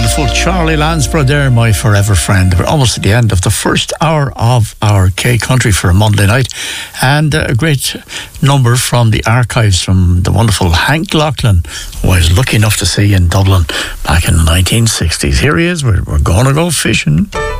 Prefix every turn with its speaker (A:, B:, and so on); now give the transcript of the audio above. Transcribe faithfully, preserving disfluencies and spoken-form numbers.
A: Wonderful Charlie Lansborough there, my forever friend. We're almost at the end of the first hour of our K-Country for a Monday night, and a great number from the archives from the wonderful Hank Lachlan, who I was lucky enough to see in Dublin back in the nineteen sixties. Here he is, we're, we're going to go fishing.